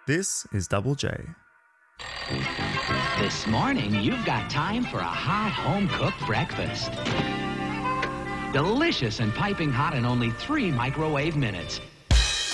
This is Double J. This morning, you've got time for a hot home-cooked breakfast. Delicious and piping hot in only 3 microwave minutes.